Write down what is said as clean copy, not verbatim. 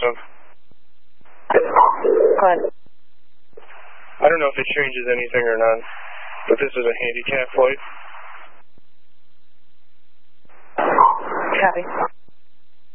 Awesome. Go ahead. I don't know if it changes anything or not, but this is a handicap flight. Copy.